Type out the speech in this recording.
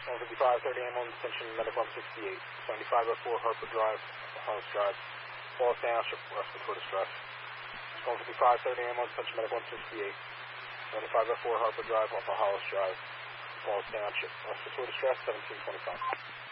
155, 30 ambulance, attention medical 168. 7504 Harper Drive, Hollis Drive. Falls Township, respiratory distress. 155, 30 ambulance, attention medical 168. 7504 Harper Drive, off of Hollis Drive. Falls Township, respiratory distress, 1725.